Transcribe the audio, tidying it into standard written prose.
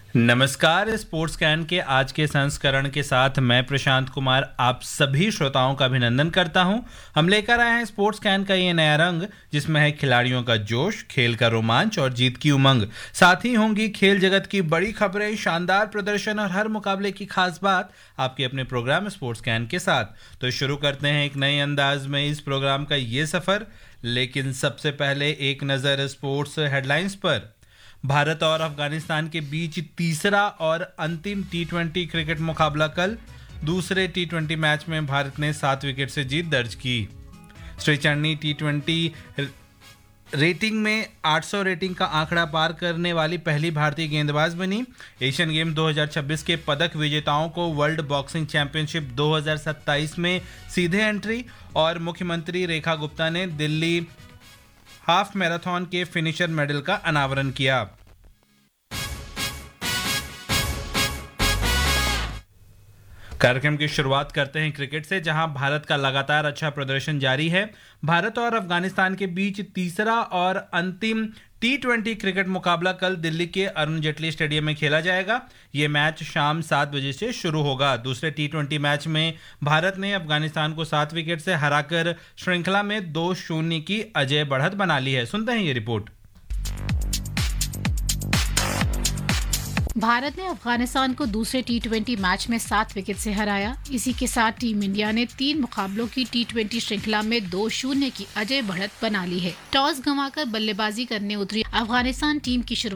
नमस्कार। Sports can के आज के संस्करण के साथ मैं प्रशांत कुमार आप सभी श्रोताओं का अभिनंदन करता हूं। हम लेकर आए हैं स्पोर्ट्स कैन का ये नया रंग, जिसमें है खिलाड़ियों का जोश, खेल का रोमांच और जीत की उमंग। साथ ही होंगी खेल जगत की बड़ी खबरें, शानदार प्रदर्शन और हर मुकाबले की खास बात आपके अपने प्रोग्राम स्पोर्ट्स कैन के साथ। तो शुरू करते हैं एक नए अंदाज में इस प्रोग्राम का ये सफर, लेकिन सबसे पहले एक नज़र स्पोर्ट्स हेडलाइंस पर। भारत और अफगानिस्तान के बीच तीसरा और अंतिम टी20 क्रिकेट मुकाबला कल। दूसरे टी20 मैच में भारत ने 7 विकेट से जीत दर्ज की। श्रीचरणी टी20 रेटिंग में 800 रेटिंग का आंकड़ा पार करने वाली पहली भारतीय गेंदबाज बनी। एशियन गेम 2026 के पदक विजेताओं को वर्ल्ड बॉक्सिंग चैंपियनशिप 2027 में सीधे एंट्री। और मुख्यमंत्री रेखा गुप्ता ने दिल्ली हाफ मैराथन के फिनिशर मेडल का अनावरण किया। कार्यक्रम की शुरुआत करते हैं क्रिकेट से, जहां भारत का लगातार अच्छा प्रदर्शन जारी है। भारत और अफगानिस्तान के बीच तीसरा और अंतिम टी20 क्रिकेट मुकाबला कल दिल्ली के अरुण जेटली स्टेडियम में खेला जाएगा। ये मैच शाम 7 बजे से शुरू होगा। दूसरे टी20 मैच में भारत ने अफगानिस्तान को 7 विकेट से हराकर श्रृंखला में 2-0 की अजय बढ़त बना ली है। सुनते हैं ये रिपोर्ट। भारत ने अफगानिस्तान को दूसरे टी20 मैच में 7 विकेट से हराया। इसी के साथ टीम इंडिया ने 3 मुकाबलों की टी20 श्रृंखला में 2-0 की अजय बढ़त बना ली है। टॉस गंवाकर बल्लेबाजी करने उतरी अफगानिस्तान टीम की शुरुआत